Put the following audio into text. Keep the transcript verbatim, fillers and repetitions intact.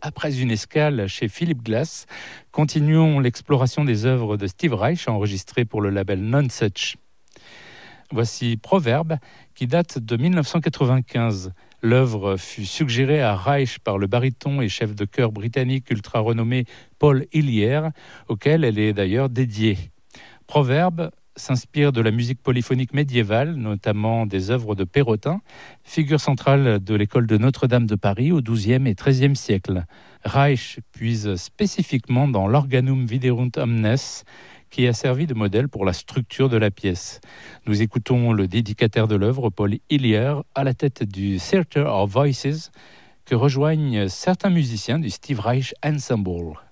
après une escale chez Philip Glass, continuons l'exploration des œuvres de Steve Reich enregistrées pour le label Nonesuch. Voici Proverbe, qui date de dix-neuf cent quatre-vingt-quinze. L'œuvre fut suggérée à Reich par le baryton et chef de chœur britannique ultra renommé Paul Hillier, auquel elle est d'ailleurs dédiée. Proverbe s'inspire de la musique polyphonique médiévale, notamment des œuvres de Perrotin, figure centrale de l'école de Notre-Dame de Paris au douzième et treizième siècle. Reich puise spécifiquement dans l'Organum Viderunt Omnes, qui a servi de modèle pour la structure de la pièce. Nous écoutons le dédicataire de l'œuvre, Paul Hillier, à la tête du Theatre of Voices, que rejoignent certains musiciens du Steve Reich Ensemble.